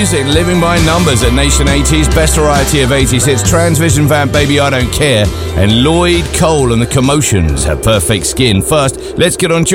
music, Living by Numbers at Nation 80s, best variety of 80s hits, Transvision Vamp, Baby I Don't Care, and Lloyd Cole and the Commotions have Perfect Skin. First, let's get on to